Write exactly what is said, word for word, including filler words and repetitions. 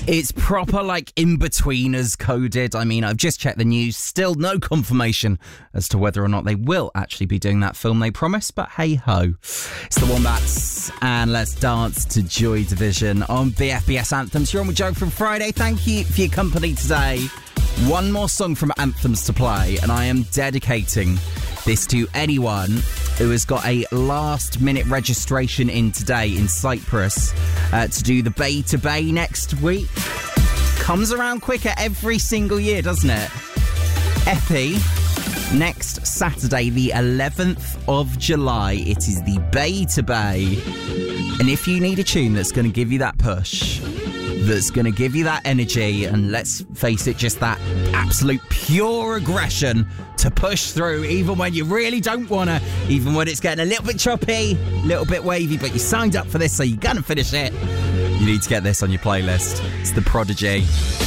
It's proper, like, in-betweeners coded. I mean, I've just checked the news. Still no confirmation as to whether or not they will actually be doing that film they promised. But hey-ho. It's the Wombats. And let's dance to Joy Division on B F B S Anthems. You're on with Joe from Friday. Thank you for your company today. One more song from Anthems to play, and I am dedicating this to anyone who has got a last-minute registration in today in Cyprus uh, to do the Bay to Bay next week. Comes around quicker every single year, doesn't it? Epi, next Saturday, the eleventh of July, it is the Bay to Bay. And if you need a tune that's going to give you that push, that's going to give you that energy, and let's face it, just that absolute pure aggression to push through even when you really don't want to, even when it's getting a little bit choppy, a little bit wavy, but you signed up for this, so you're going to finish it. You need to get this on your playlist. It's The Prodigy.